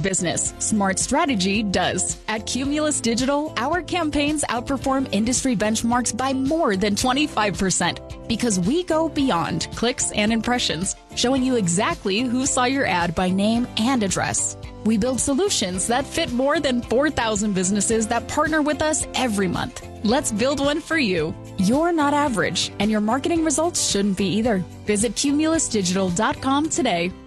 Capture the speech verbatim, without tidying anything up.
business. Smart strategy does. At Cumulus Digital, our campaigns outperform industry benchmarks by more than twenty-five percent because we go beyond clicks and impressions, showing you exactly who saw your ad by name and address. We build solutions that fit more than four thousand businesses that partner with us every month. Let's build one for you. You're not average, and your marketing results shouldn't be either. Visit cumulus digital dot com today.